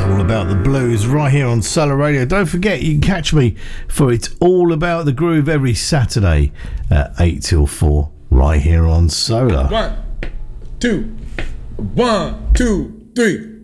All About the Blues right here on Solar Radio. Don't forget, you can catch me for It's All About the Groove every Saturday at 8 till 4 right here on Solar. 1, 2, 1, 2, 3.